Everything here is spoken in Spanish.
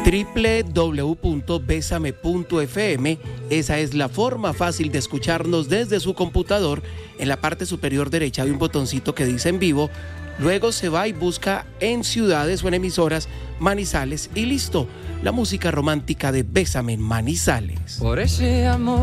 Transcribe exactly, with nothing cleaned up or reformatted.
doble u doble u doble u punto besame punto efe eme. Esa es la forma fácil de escucharnos desde su computador. En la parte superior derecha hay un botoncito que dice en vivo. Luego se va y busca en ciudades o en emisoras Manizales y listo. La música romántica de Bésame en Manizales. Por ese amor.